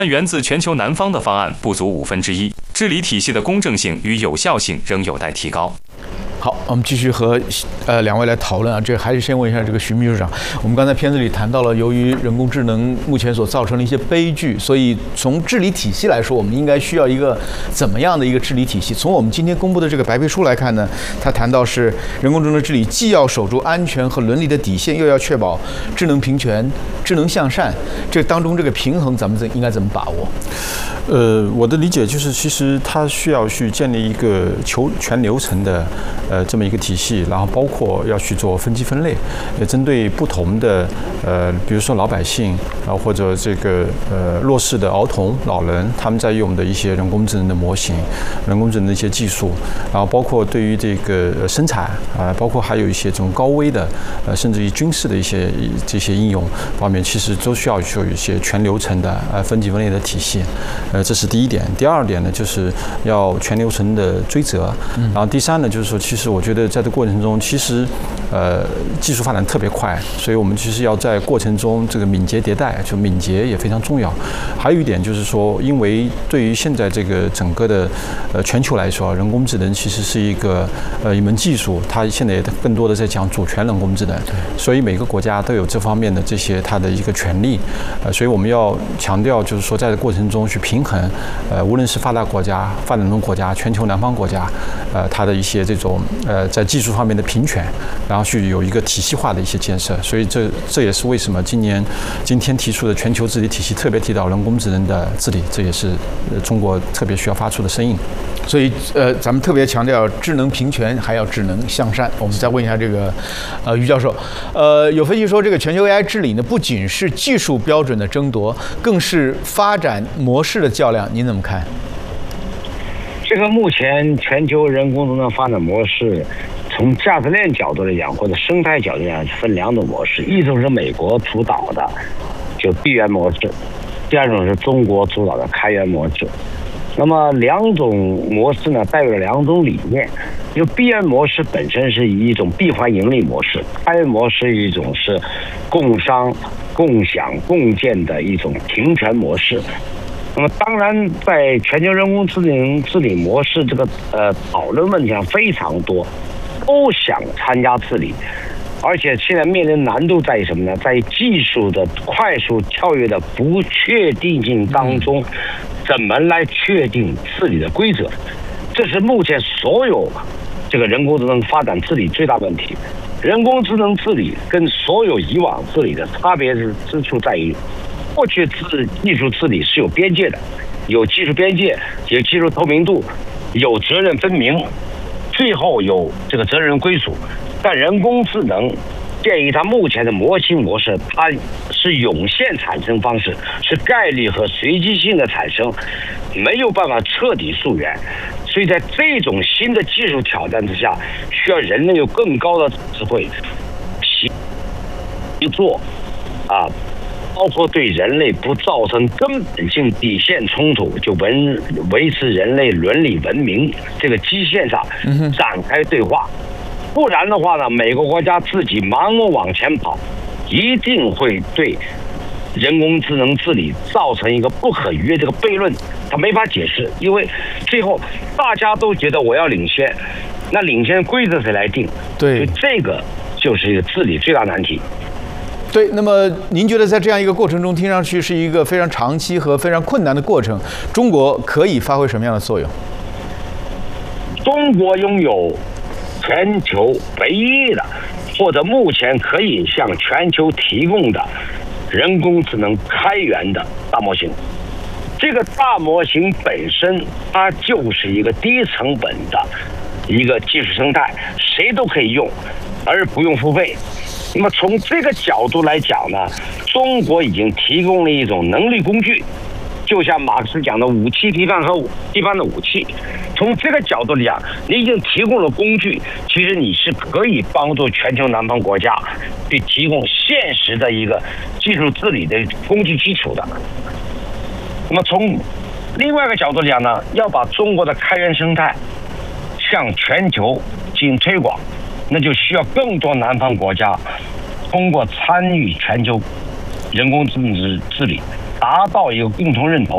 源自全球南方的方案不足1/5，治理体系的公正性与有效性仍有待提高。 好，我们继续和两位来讨论啊。这还是先问一下这个徐秘书长。我们刚才片子里谈到了，由于人工智能目前所造成的一些悲剧，所以从治理体系来说，我们应该需要一个怎么样的一个治理体系？从我们今天公布的这个白皮书来看呢，它谈到是人工智能治理既要守住安全和伦理的底线，又要确保智能平权、智能向善。这当中这个平衡，咱们应该怎么把握？ 我的理解就是，其实它需要去建立一个全流程的这么一个体系，然后包括要去做分级分类，针对不同的比如说老百姓啊，或者这个弱势的儿童、老人，他们在用的一些人工智能的模型、人工智能的一些技术，然后包括对于这个生产啊，包括还有一些这种高危的甚至于军事的这些应用方面，其实都需要有一些全流程的分级分类的体系。这是第一点。第二点呢，就是要全流程的追责。然后第三呢，就是说，其实我觉得在这过程中，其实技术发展特别快，所以我们其实要在过程中这个敏捷迭代，就敏捷也非常重要。还有一点就是说，因为对于现在这个整个的全球来说，人工智能其实是一门技术，它现在也更多的在讲主权人工智能，所以每个国家都有这方面的这些它的一个权利。所以我们要强调，就是说在这过程中去平衡，无论是发达国家、发展中国家、全球南方国家，它的一些这种在技术方面的平权，然后去有一个体系化的一些建设。所以这也是为什么今天提出的全球治理体系特别提到人工智能的治理，这也是中国特别需要发出的声音。 所以咱们特别强调智能平权，还要智能向善。我们再问一下这个于教授，有分析说，这个全球 AI 治理呢，不仅是技术标准的争夺，更是发展模式的较量。您怎么看？ 这个目前全球人工智能发展模式，从价值链角度来讲，或者生态角度来讲，分两种模式，一种是美国主导的，就闭源模式；第二种是中国主导的开源模式。那么两种模式呢，代表了两种理念。就闭源模式本身是一种闭环盈利模式，开源模式一种是共商、共享、共建的一种平权模式。那么当然，在全球人工智能治理模式这个讨论问题上非常多，都想参加治理，而且现在面临难度在于什么呢？在于技术的快速跳跃的不确定性当中，怎么来确定治理的规则？这是目前所有这个人工智能发展治理最大问题。人工智能治理跟所有以往治理的差别之处在于，过去技术治理是有边界的，有技术边界，有技术透明度，有责任分明，最后有这个责任归属。但人工智能鉴于它目前的模型模式，它是涌现产生方式，是概率和随机性的产生，没有办法彻底溯源。所以在这种新的技术挑战之下，需要人类有更高的智慧去做包括对人类不造成根本性底线冲突，就维持人类伦理文明这个基线上展开对话。不然的话呢，每个国家自己盲目往前跑，一定会对人工智能治理造成一个不可逾越这个悖论，它没法解释，因为最后大家都觉得我要领先，那领先规则谁来定？ 对， 这个就是一个治理最大难题。 对，那么您觉得在这样一个过程中，听上去是一个非常长期和非常困难的过程，中国可以发挥什么样的作用？ 中国拥有全球唯一的，或者目前可以向全球提供的人工智能开源的大模型。这个大模型本身，它就是一个低成本的一个技术生态，谁都可以用，而不用付费。那么从这个角度来讲呢，中国已经提供了一种能力工具，就像马克思讲的武器批判和批判的武器。从这个角度来讲，你已经提供了工具，其实你是可以帮助全球南方国家去提供现实的一个技术治理的工具基础的。那么从另外一个角度来讲呢，要把中国的开源生态向全球进行推广，那就需要更多南方国家通过参与全球人工智能治理，达到一个共同认同。